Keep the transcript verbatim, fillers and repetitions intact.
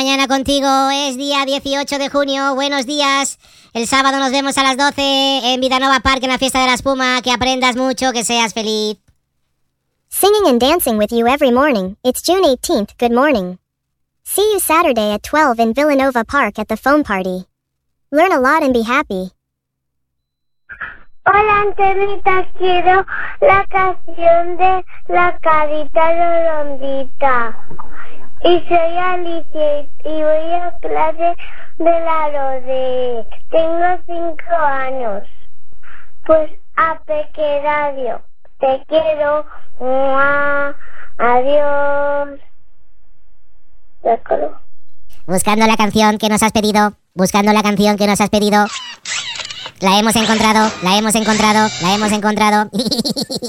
Mañana contigo es día dieciocho de junio, buenos días. El sábado nos vemos a las doce en Vidanova Park en la fiesta de la espuma. Que aprendas mucho, que seas feliz. Singing and dancing with you every morning. It's June eighteenth. Good morning. See you Saturday at twelve in Villanova Park at the foam party. Learn a lot and be happy. Hola, Antenita, quiero la canción de La Carita Redondita. Y soy Alicia y voy a clase de la Rode. Tengo cinco años. Pues a Peque Radio. Te quiero. ¡Mua! Adiós. ¿De acuerdo? Buscando la canción que nos has pedido. Buscando la canción que nos has pedido. La hemos encontrado, la hemos encontrado, la hemos encontrado.